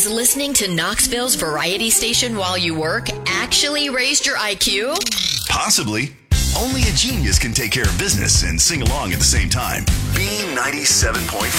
Has listening to Knoxville's variety station while you work actually raised your IQ? Possibly. Only a genius can take care of business and sing along at the same time. B97.5.